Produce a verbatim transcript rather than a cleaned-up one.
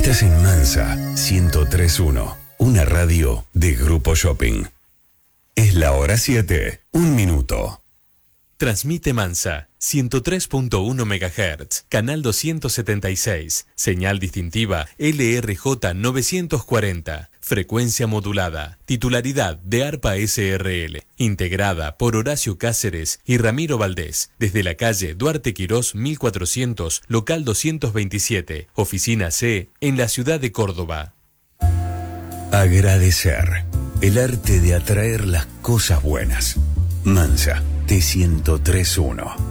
Estás en Mansa ciento tres punto uno, una radio de Grupo Shopping. Es la hora siete, un minuto. Transmite Mansa, ciento tres punto uno megahertz, canal doscientos setenta y seis, señal distintiva L R J novecientos cuarenta, frecuencia modulada, titularidad de ARPA S R L, integrada por Horacio Cáceres y Ramiro Valdés, desde la calle Duarte Quirós mil cuatrocientos, local doscientos veintisiete, oficina C, en la ciudad de Córdoba. Agradecer, el arte de atraer las cosas buenas. Mansa, T ciento tres punto uno.